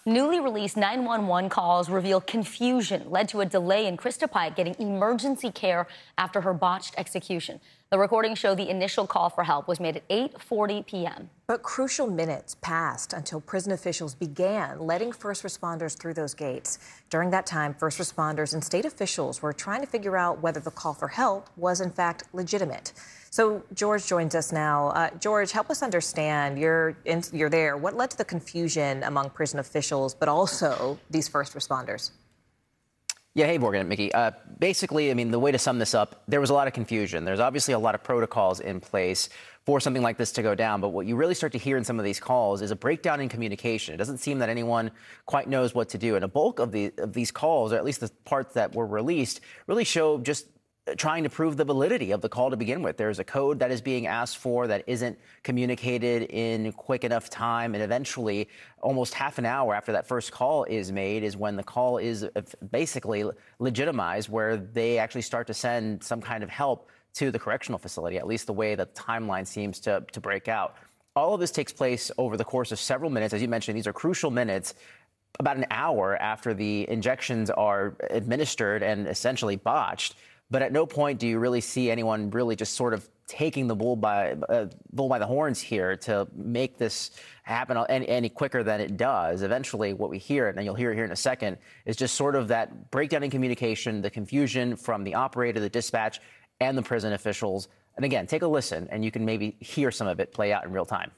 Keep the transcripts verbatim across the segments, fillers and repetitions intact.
Newly released nine one one calls reveal confusion led to a delay in Krista Pike getting emergency care after her botched execution. The recordings show the initial call for help was made at eight forty p m But crucial minutes passed until prison officials began letting first responders through those gates. During that time, first responders and state officials were trying to figure out whether the call for help was in fact legitimate. So George joins us now. Uh, George, help us understand. You're in, you're there. What led to the confusion among prison officials, but also these first responders? Yeah, hey, Morgan and Mickey. Uh, basically, I mean, the way to sum this up, there was a lot of confusion. There's obviously a lot of protocols in place for something like this to go down. But what you really start to hear in some of these calls is a breakdown in communication. It doesn't seem that anyone quite knows what to do. And a bulk of, the, of these calls, or at least the parts that were released, really show just trying to prove the validity of the call to begin with. There's a code that is being asked for that isn't communicated in quick enough time, and eventually almost half an hour after that first call is made is when the call is basically legitimized, where they actually start to send some kind of help to the correctional facility, at least the way that the timeline seems to, to break out. All of this takes place over the course of several minutes. As you mentioned, these are crucial minutes. About an hour after the injections are administered and essentially botched. But at no point do you really see anyone really just sort of taking the bull by uh, bull by the horns here to make this happen any, any quicker than it does. Eventually, what we hear, and you'll hear it here in a second, is just sort of that breakdown in communication, the confusion from the operator, the dispatch, and the prison officials. And again, take a listen, and you can maybe hear some of it play out in real time.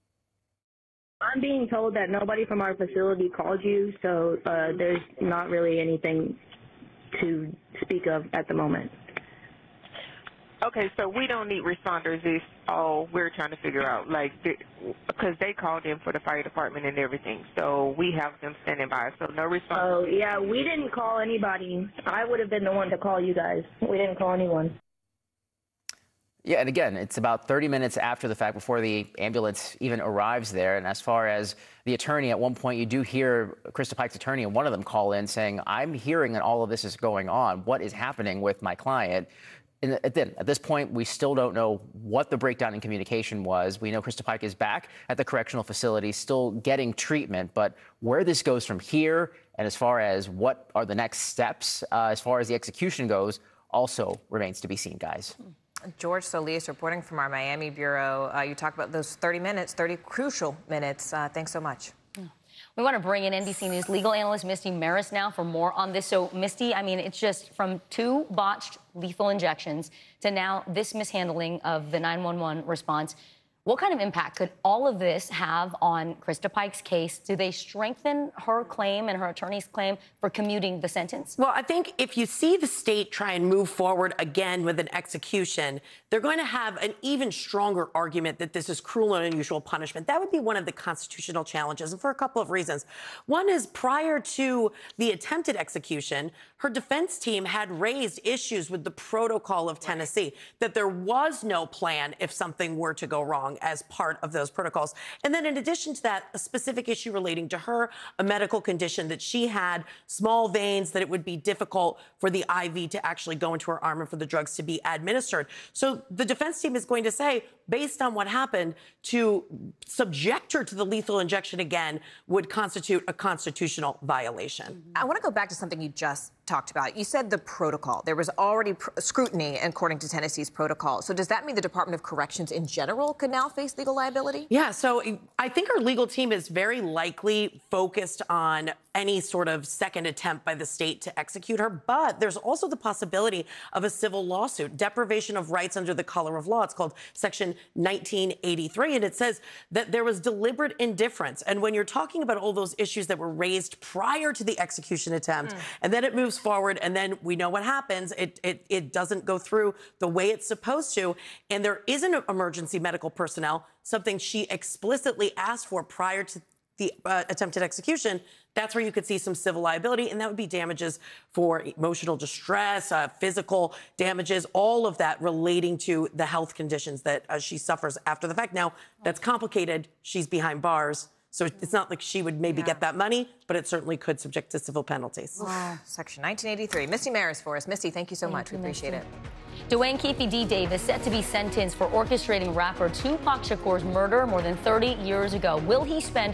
I'm being told that nobody from our facility called you, so uh, there's not really anything to speak of at the moment. Okay, so we don't need responders. It's all we're trying to figure out, like, because they called in for the fire department and everything, so we have them standing by, so no responders. Oh, yeah, we didn't call anybody. I would have been the one to call you guys. We didn't call anyone. Yeah, and again, it's about thirty minutes after the fact before the ambulance even arrives there. And as far as the attorney, at one point you do hear Krista Pike's attorney and one of them call in saying, I'm hearing that all of this is going on. What is happening with my client? And then at this point, we still don't know what the breakdown in communication was. We know Krista Pike is back at the correctional facility, still getting treatment. But where this goes from here, and as far as what are the next steps, uh, as far as the execution goes, also remains to be seen, guys. George Solis reporting from our Miami bureau. Uh, you talked about those thirty minutes, thirty crucial minutes. Uh, thanks so much. We want to bring in N B C News legal analyst Misty Maris now for more on this. So, Misty, I mean, it's just from two botched lethal injections to now this mishandling of the nine one one response. What kind of impact could all of this have on Krista Pike's case? Do they strengthen her claim and her attorney's claim for commuting the sentence? Well, I think if you see the state try and move forward again with an execution, they're going to have an even stronger argument that this is cruel and unusual punishment. That would be one of the constitutional challenges, and for a couple of reasons. One is prior to the attempted execution, her defense team had raised issues with the protocol of Tennessee, that there was no plan if something were to go wrong as part of those protocols. And then in addition to that, a specific issue relating to her, a medical condition that she had, small veins, that it would be difficult for the I V to actually go into her arm and for the drugs to be administered. So the defense team is going to say, based on what happened, to subject her to the lethal injection again would constitute a constitutional violation. I want to go back to something you just talked about. You said the protocol. There was already pr scrutiny according to Tennessee's protocol. So does that mean the Department of Corrections in general could now face legal liability? Yeah, so I think our legal team is very likely focused on any sort of second attempt by the state to execute her. But there's also the possibility of a civil lawsuit, deprivation of rights under the color of law. It's called Section nineteen eighty-three. And it says that there was deliberate indifference. And when you're talking about all those issues that were raised prior to the execution attempt, mm. and then it moves forward, and then we know what happens. It, it, it doesn't go through the way it's supposed to. And there isn't emergency medical personnel, something she explicitly asked for prior to the uh, attempted execution. That's where you could see some civil liability, and that would be damages for emotional distress, uh, physical damages, all of that relating to the health conditions that uh, she suffers after the fact. Now, that's complicated. She's behind bars. So it's not like she would maybe yeah. get that money, but it certainly could subject to civil penalties. Wow. Section nineteen eighty-three. Misty Maris for us. Misty, thank you so thank much. You, we appreciate Misty. it. Dwayne Keefe D. Davis set to be sentenced for orchestrating rapper Tupac Shakur's murder more than thirty years ago. Will he spend